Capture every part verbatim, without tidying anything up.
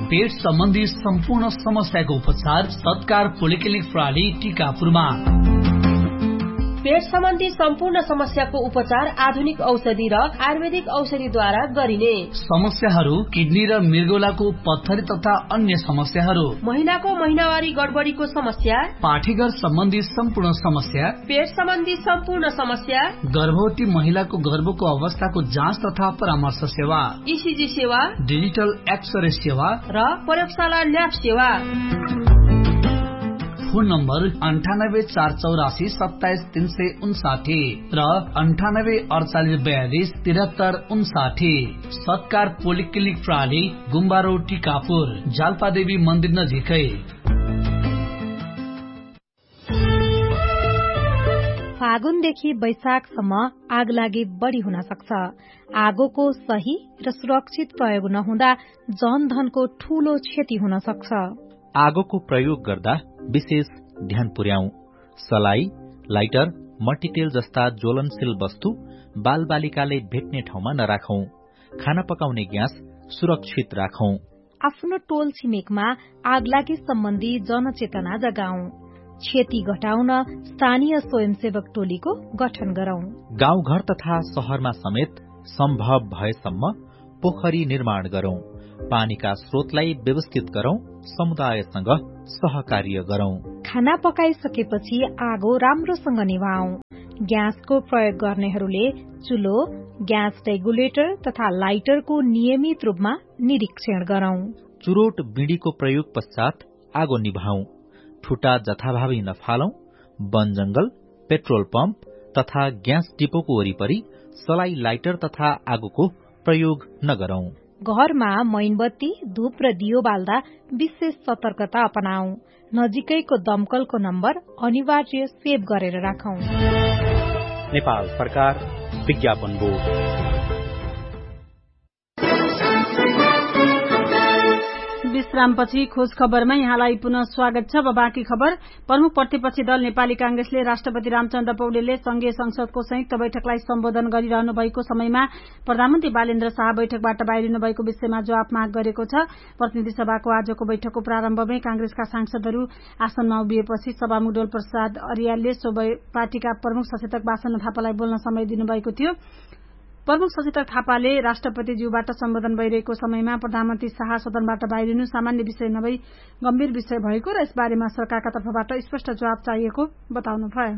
पेट सम्बन्धी सम्पूर्ण समस्याको उपचार सत्कार पोलिक्लिनिक प्रणाली टीकापुरमा। पेट सम्बन्धी सम्पूर्ण समस्याको उपचार आधुनिक औषधि र आयुर्वेदिक औषधिद्वारा गरिने। समस्याहरू किडनी र मृगौलाको पत्थरी तथा अन्य समस्याहरू, महिलाको महिनावारी गडबडीको समस्या, पाठीघर सम्बन्धी सम्पूर्ण समस्या, पेट सम्बन्धी सम्पूर्ण समस्या, गर्भवती महिलाको गर्भको अवस्थाको जाँच तथा परामर्श सेवा, ईसीजी सेवा, डिजिटल एक्सरे सेवा र प्रयोगशाला ल्याब सेवा। फोन नम्बर अन्ठानब्बे चार चौरासी सत्ताइस तीन सय उन्साठी र अन्ठानब्बे अडचालिस बयालिस तिहत्तर उन्साठी। सत्कार पोलिक्लिनिक प्रणाली गुम्बा रोड टीकापुर, जाल्पादेवी मन्दिर नजिकै। फागुनदेखि वैशाखसम्म आगलागी बढी हुन सक्छ। आगोको सही र सुरक्षित प्रयोग नहुँदा जनधनको ठूलो क्षति हुन सक्छ। आगोको प्रयोग गर्दा विशेष ध्यान पुर्याऊ। सलाई, लाइटर, मट्टीतेल जस्ता ज्वलनशील वस्तु बालबालिकाले भेट्ने ठाउँमा नराखौं। खाना पकाउने ग्यास सुरक्षित राखौं। आफ्नो टोल छिमेकमा आगलागी सम्बन्धी जनचेतना जगाऊ। क्षति घटाउन स्थानीय स्वयंसेवक टोलीको गठन गरौं। गाउँघर तथा शहरमा समेत सम्भव भएसम्म पोखरी निर्माण गरौं। पानीका स्रोतलाई व्यवस्थित गरौं। समुदायसँग सहकार्य गरौं। खाना पकाइसकेपछि आगो राम्रोसँग निभाऊ। ग्यासको प्रयोग गर्नेहरूले चुलो, ग्यास रेगुलेटर तथा लाइटरको नियमित रूपमा निरीक्षण गरौं। चुरोट बिडीको प्रयोग पश्चात आगो निभाऊ। ठुटा जथाभावी नफालौं। वन जंगल, पेट्रोल पम्प तथा ग्यास डिपोको वरिपरि सलाई, लाइटर तथा आगोको प्रयोग नगरौं। घरमा मैनबत्ती, धूप र दियो बाल्दा विशेष सतर्कता अपनाऊ। नजिकैको दमकलको नम्बर अनिवार्य सेभ गरेर राखौं। नेपाल सरकार विज्ञापन बोर्ड। विश्रामपछि खोज खबरमा यहाँलाई पुनः स्वागत छ। अब बाँकी खबर। प्रमुख प्रतिपक्षी दल नेपाली कांग्रेसले राष्ट्रपति रामचन्द्र पौडेलले संघीय संसदको संयुक्त बैठकलाई सम्बोधन गरिरहनु भएको समयमा प्रधानमन्त्री बालेन्द्र शाह बैठकबाट बाहिरिनु भएको विषयमा जवाफ माग गरेको छ। प्रतिनिधि सभाको आजको बैठकको प्रारम्भमै कांग्रेसका सांसदहरू आसनमा उभिएपछि सभामुख डोल प्रसाद अर्यालले सो पार्टीका प्रमुख सचेतक वासन थापालाई बोल्न समय दिनुभएको थियो। प्रमुख सचेतक थापाले राष्ट्रपतिज्यूबाट सम्बोधन भइरहेको समयमा प्रधानमन्त्री शाह सदनबाट बाहिरिनु सामान्य विषय नभई गम्भीर विषय भएको र यसबारेमा सरकारका तर्फबाट स्पष्ट जवाब चाहिएको बताउनुभयो।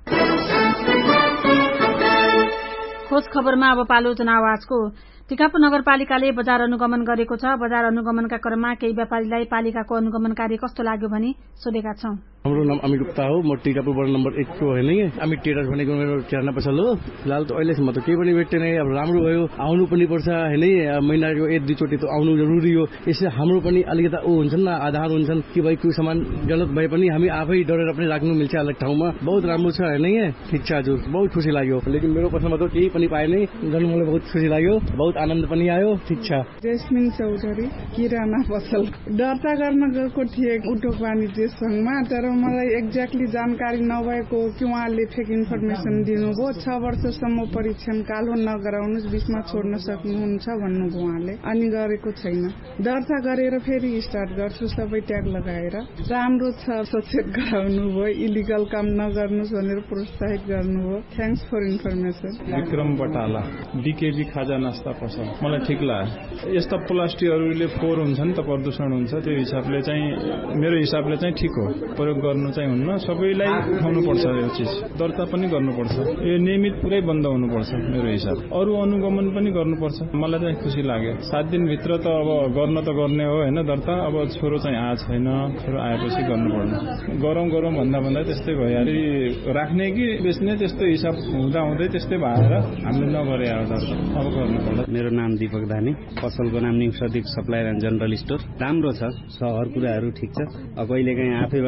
खोज खबरमा अब पालो जनावाजको। टिकापुर नगरपालिकाले बजार अनुगमन गरेको छ। बजार अनुगमनका क्रममा केही व्यापारीलाई पालिकाको अनुगमन कार्य कस्तो लाग्यो भनी सोधेका छौं। हाम्रो नाम अमित गुप्ता हो। म टिकापुर वार्ड नम्बर एक को होइन अमित टेलर भनेको मेरो किराना पसल हो। फिलहाल त अहिलेसम्म त केही पनि भेट्दैन। अब राम्रो भयो, आउनु पनि पर्छ होइन। महिनाको एक दुईचोटि त आउनु जरुरी हो। यसले हाम्रो पनि अलिकता ऊ हुन्छन् न, आधार हुन्छन् कि भाइ कोही सामान गलत भए पनि हामी आफै डरेर पनि राख्नु मिल्छ अलग ठाउँमा। बहुत राम्रो छ होइन। ठिक छ हजुर, बहुत खुसी लाग्यो। लेकिन मेरो पसलमा त केही पनि पाएन। गर्नु मलाई बहुत खुसी लाग्यो, बहुत आनन्द पनि आयो। ठिक छ। जस्मिन चौधरी, किराना पसल। दर्ता गर्न गएको थिएँ उद्योग वाणिज्य संघमा, तर मलाई एक्ज्याक्टली जानकारी नभएको कि उहाँले फेक इन्फर्मेसन दिनुभयो। छ वर्षसम्म परीक्षण काल हो, नगराउनुहोस्, बीचमा छोड्न सक्नुहुन्छ भन्नुभयो उहाँले। अनि गरेको छैन। दर्ता गरेर फेरि स्टार्ट गर्छु सबै ट्याग लगाएर। राम्रो छ, सचेत गराउनु भयो। इलिगल काम नगर्नुहोस् भनेर प्रोत्साहित गर्नुभयो। Thanks for information. Vikram Batala, डिकेजी खाजा नास्ता पसल। मलाई ठिक लाग्यो। यस्ता प्लास्टिकहरूले फोहोर हुन्छ नि त, प्रदूषण हुन्छ। त्यो हिसाबले चाहिँ मेरो हिसाबले चाहिँ ठिक हो। प्रयोग गर्नु चाहिँ हुन्न। सबैलाई उठाउनुपर्छ यो चिज। दर्ता पनि गर्नुपर्छ। यो नियमित पुरै बन्द हुनुपर्छ मेरो हिसाब। अरू अनुगमन पनि गर्नुपर्छ। मलाई चाहिँ खुसी लाग्यो। सात दिनभित्र त अब गर्न त गर्ने हो होइन दर्ता। अब छोरो चाहिँ आएको छैन, छोरो आएपछि गर्नुपर्छ। गरौँ गरौँ भन्दा भन्दा त्यस्तै भयो। अरे राख्ने कि बेच्ने त्यस्तो हिसाब हुँदा हुँदै त्यस्तै भएर हामीले नगरे आयो दर्ता। अब गर्नुपर्छ। मेरो नाम दीपक धामी, पसलको नाम new सदिक supplier and general store. राम्रो छ, हर कुराहरू ठिक छ। अब कहिलेकाहीँ आफैबाट पनि केही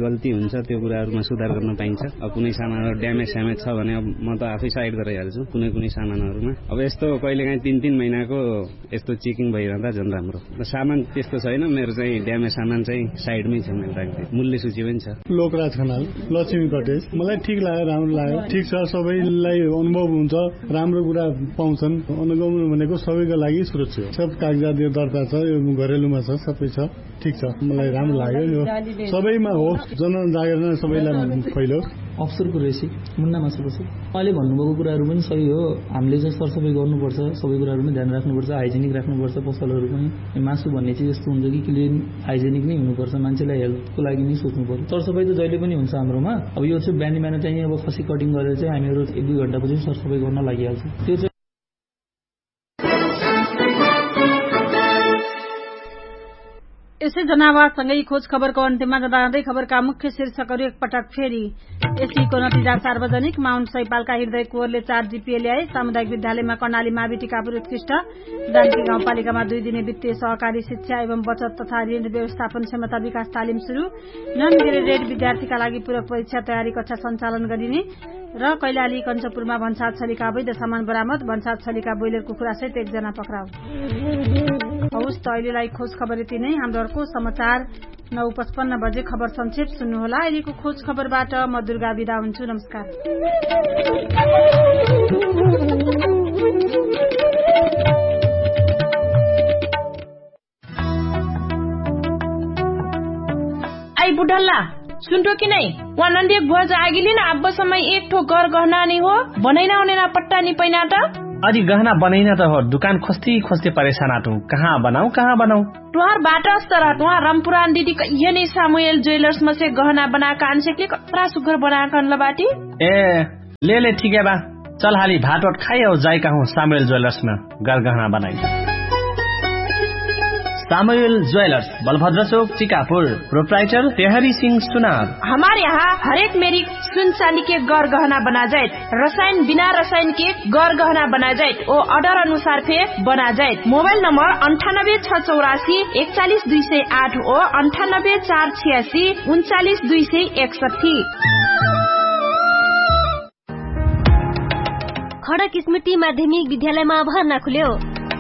गल्ती हुन्छ त्यो कुराहरूमा सुधार गर्न पाइन्छ। अब कुनै सामानहरु ड्यामेज स्यामेज छ भने अब म त आफै साइड गराइहाल्छु कुनै कुनै सामानहरुमा। अब यस्तो कहिलेकाहीँ तीन तीन महिनाको यस्तो चेकिङ भइरहँदा झन् राम्रो। सामान त्यस्तो छैन, मेरो चाहिँ ड्यामेज सामान चाहिँ साइडमै छ, मैले राख्दै मूल्य सूची पनि छ। लोकराज खनाल, लक्ष्मी कटेज। मलाई ठीक लाग्यो, राम्रो लाग्यो। ठीक छ, सबैलाई अनुभव हुन्छ, राम्रो कुरा पाउँछन्। अनुगमन भनेको सबैको लागि सुरक्षित हो। सब कागजात यो दर्ता छ, यो घरेलुमा छ, सबै छ, ठीक छ। मलाई राम्रो लाग्यो। यो सबैमा हो, जनजागरण सबैलाई फैलोस्। अफसरको रेसी मुन्ना मासुपछि अहिले भन्नुभएको कुराहरू पनि सही हो। हामीले चाहिँ सरसफाइ गर्नुपर्छ, सबै कुराहरूमा ध्यान राख्नुपर्छ, हाइजेनिक राख्नुपर्छ। पसलहरू पनि मासु भन्ने चाहिँ यस्तो हुन्छ कि क्लिन हाइजेनिक नै हुनुपर्छ, मान्छेलाई हेल्थको लागि नै सोच्नु पर्छ। सरसफाइ त जहिले पनि हुन्छ हाम्रोमा। अब यो चाहिँ बिहान बिहान चाहिँ अब खसी कटिङ गरेर चाहिँ हामीहरू एक दुई घन्टापछि सरसफाइ गर्न लागिहाल्छ। त्यो चाहिँ यसै जनावरसँगै खोज खबरको अन्त्यमा जाँदा जाँदै खबरका मुख्य शीर्षकहरू एकपटक फेरि। एसईको नतिजा सार्वजनिक। माउन्ट सैपालका हृदय कुवरले चार जीपीए ल्याए। सामुदायिक विद्यालयमा कर्णाली मावि टिकापुर उत्कृष्ट। जानकी गाउँपालिकामा दुई दिने वित्तीय सहकारी शिक्षा एवं बचत तथा ऋण व्यवस्थापन क्षमता विकास तालिम शुरू। नन ग्रेडेड विद्यार्थीका लागि पूरक परीक्षा तयारी कक्षा सञ्चालन गरिने। र कैलाली कञ्चपुरमा भन्साद छलीका अवैध सामान बरामद। भन्साद छलीका बोइलर कुखुरासहित एकजना पक्राउ। हौस् त अहिलेलाई खोज खबर यति नै। हाम्रो अर्को समाचार नौ पचपन्न बजे खबर संक्षेप सुन्नुहोला। अहिलेको खोज खबरबाट म दुर्गा बिदा हुन्छु। नमस्कार। आई बुढल्ला सुन्टो कि नै वहाँ नन्दी बुवा जागिली न अब समय एक ठो घर गहना नि हो बनैना हुने ना पट्टा नि पैना त अजी गहना बनैना त हो। दुकान खोस्ती खोस्ती परेशान आटू, कहाँ बनाऊ कहाँ बनाऊ। तुहार बाटा अस्तर तुहार रामपुरान दीदी ये नहीं सामुएल ज्वेलर्स में से गहना बना कान से के कपड़ा सुघर बना कान लबाटी। ए ले ले ठीक है बा, चल हाली भात वाट खाई और जाए कहूँ सामुएल ज्वेलर्स में गर गहना बनाई। सामुएल ज्वेलर्स, बलभद्र चौक, टिकापुर। प्रोप्राइटर तेहरी सिंह सुनार। हमारे यहाँ हरेक मेरी सुन चांदी के गौर गहना बना जाए, रसायन बिना रसायन के गौर गहना बना जाए, वो ऑर्डर अनुसार फे बना जाए। मोबाइल नंबर अंठानब्बे छह चौरासी इकतालीस दुई सौ आठ ओ अंठानब्बे चार छियासी उनचालीस दुई सौ इकसठी। खड़क स्मृति माध्यमिक विद्यालयमा भर्ना खुल्यो।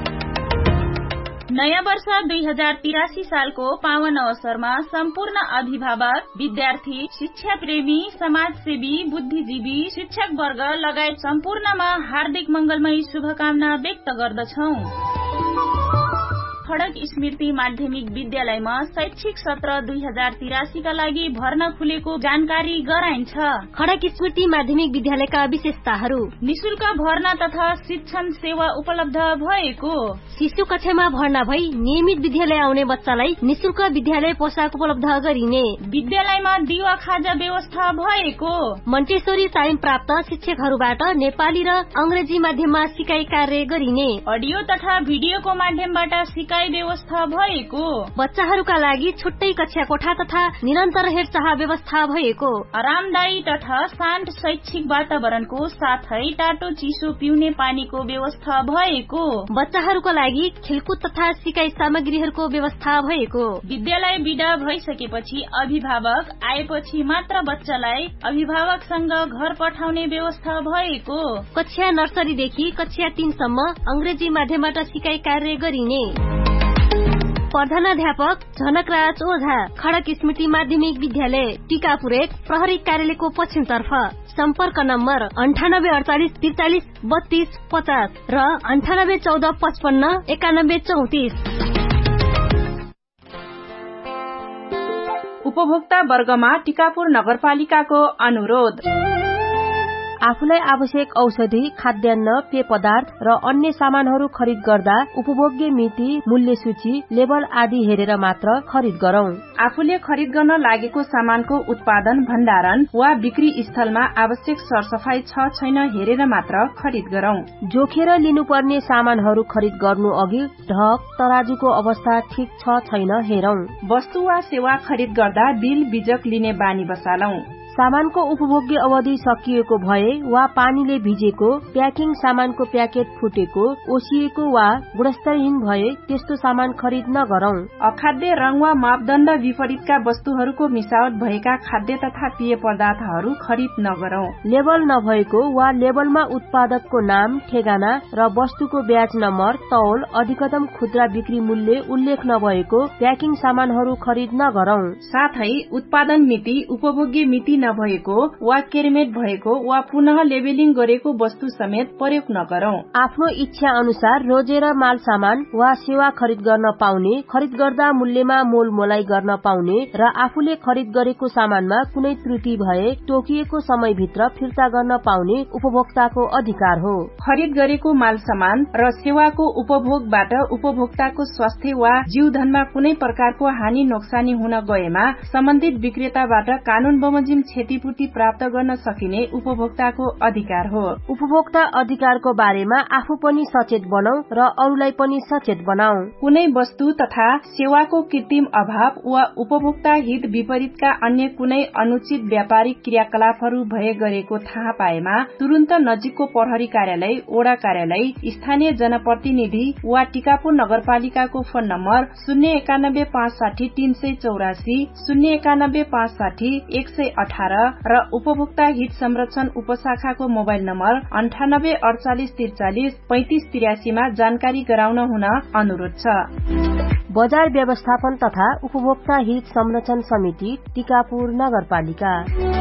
नयाँ वर्ष दुई हजार तिरासी सालको पावन अवसरमा सम्पूर्ण अभिभावक, विद्यार्थी, शिक्षा प्रेमी, समाजसेवी, बुद्धिजीवी, शिक्षक वर्ग लगायत सम्पूर्णमा हार्दिक मंगलमय शुभकामना व्यक्त गर्दछौं। खड़क स्मृति माध्यमिक विद्यालयमा शैक्षिक सत्र दुई हजार तिरासी का लागि भर्ना खुलेको जानकारी गराइन्छ। खड़क स्मृति माध्यमिक विद्यालयका विशेषताहरू: निशुल्क भर्ना तथा शिक्षण सेवा उपलब्ध भएको। शिशु कक्षामा भर्ना भई नियमित विद्यालय आउने बच्चालाई निशुल्क विद्यालय पोशाक उपलब्ध गरिने। विद्यालयमा दिवा खाजा व्यवस्था भएको। मन्टेश्वरी तालिम प्राप्त शिक्षकहरूबाट नेपाली र अंग्रेजी माध्यममा सिकाइ कार्य गरिने। अडियो तथा भिडियोको माध्यमबाट सिकाइ व्यवस्था भएको। बच्चाहरूका लागि छुट्टै कक्षा कोठा तथा निरन्तर हेरचाह व्यवस्था भएको। आरामदायी तथा शान्त शैक्षिक वातावरणको साथै तातो चिसो पिउने पानीको व्यवस्था भएको। बच्चाहरूका लागि खेलकुद तथा सिकाइ सामग्रीहरूको व्यवस्था भएको। विद्यालय बिदा भइसकेपछि अभिभावक आएपछि मात्र बच्चालाई अभिभावकसँग घर पठाउने व्यवस्था भएको। कक्षा नर्सरीदेखि कक्षा तीनसम्म अंग्रेजी माध्यमबाट सिकाइ कार्य गरिने। प्रधानाध्यापक झनकराज ओझा, खड़क स्मृति माध्यमिक विद्यालय, टिकापुर एक, प्रहरी कार्यालयको पश्चिमतर्फ। सम्पर्क नम्बर अन्ठानब्बे अडचालिस त्रिचालिस बत्तीस पचास र अन्ठानब्बे चौध पचपन्न एकानब्बे चौतिस। उपभोक्ता वर्गमा टिकापुर नगरपालिकाको अनुरोध। आफूलाई आवश्यक औषधि, खाद्यान्न, पेय पदार्थ र अन्य सामानहरू खरिद गर्दा उपभोग्य मिति, मूल्य सूची, लेबल आदि हेरेर मात्र खरिद गरौं। आफूले खरिद गर्न लागेको सामानको उत्पादन, भण्डारण वा बिक्री स्थलमा आवश्यक सरसफाई छ छैन हेरेर मात्र खरिद गरौं। जोखेर लिनुपर्ने सामानहरू खरिद गर्नु अघि ढक, तराजुको अवस्था ठीक छ छैन हेरौं। वस्तु वा सेवा खरिद गर्दा बिल बिजक लिने बानी बसालौं। सामानको उपभोग्य अवधि सकिएको भए वा पानीले भिजेको, प्याकिङ सामानको प्याकेट फुटेको, ओसिएको वा गुणस्तरहीन भए त्यस्तो सामान खरिद नगरौं। अखाद्य रंग वा मापदण्ड विपरीतका वस्तुहरूको मिसावट भएका खाद्य तथा पेय पदार्थहरू खरिद नगरौं। लेबल नभएको वा लेबलमा उत्पादकको नाम, ठेगाना र वस्तुको ब्याज नम्बर, तौल, अधिकतम खुद्रा बिक्री मूल्य उल्लेख नभएको प्याकिङ सामानहरू खरिद नगरौं। साथै उत्पादन मिति, उपभोग्य मिति नभएको वा केरमेट भएको वा पुनः लेबलिङ गरेको वस्तु समेत प्रयोग नगरौं। आफ्नो इच्छा अनुसार रोजेर माल सामान वा सेवा खरिद गर्न पाउने, खरिद गर्दा मूल्यमा मोल मोलाई गर्न पाउने र आफूले खरिद गरेको सामानमा कुनै त्रुटि भए तोकिएको समयभित्र फिर्ता गर्न पाउने उपभोक्ताको अधिकार हो। खरिद गरेको माल सामान र सेवाको उपभोगबाट उपभोक्ताको स्वास्थ्य वा जीवधनमा कुनै प्रकारको हानि नोक्सानी हुन गएमा सम्बन्धित विक्रेताबाट कानून बमोजिम क्षतिपूर्ति प्राप्त गर्न सकिने उपभोक्ताको अधिकार हो। उपभोक्ता अधिकारको बारेमा आफू पनि सचेत बनौ र अरूलाई पनि सचेत बनाऊ। कुनै वस्तु तथा सेवाको कृत्रिम अभाव वा उपभोक्ता हित विपरीतका अन्य कुनै अनुचित व्यापारिक क्रियाकलापहरू भए गरेको थाहा पाएमा तुरन्त नजिकको प्रहरी कार्यालय, ओडा कार्यालय, स्थानीय जनप्रतिनिधि वा टिकापुर नगरपालिकाको फोन नम्बर शून्य एकानब्बे पाँच साठी तीन सय चौरासी, शून्य एकानब्बे पाँच साठी एक सय अठार र उपभोक्ता हित संरक्षण उपशाखाको मोबाइल नम्बर अन्ठानब्बे अडचालिस त्रिचालिस पैंतिस तिरासीमा जानकारी गराउन हुन अनुरोध छ। बजार व्यवस्थापन तथा उपभोक्ता हित संरक्षण समिति, टिकापुर नगरपालिका।